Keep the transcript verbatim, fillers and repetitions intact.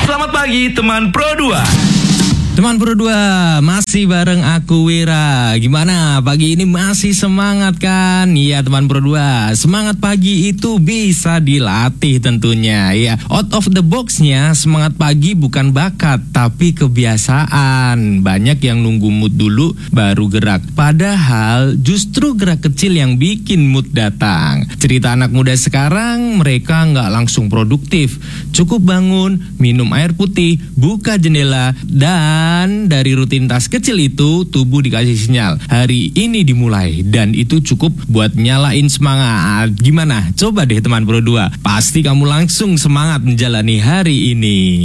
Selamat pagi teman Pro dua. Teman Pro dua, masih bareng aku Wira. Gimana? Pagi ini masih semangat kan? Iya teman Pro dua, semangat pagi itu bisa dilatih tentunya. Ya, out of the box-nya semangat pagi bukan bakat tapi kebiasaan. Banyak yang nunggu mood dulu baru gerak. Padahal justru gerak kecil yang bikin mood datang. Cerita anak muda sekarang, mereka nggak langsung produktif. Cukup bangun, minum air putih, buka jendela, dan Dan dari rutinitas kecil itu tubuh dikasih sinyal hari ini dimulai, dan itu cukup buat nyalain semangat. Gimana? Coba deh teman Pro dua, pasti kamu langsung semangat menjalani hari ini.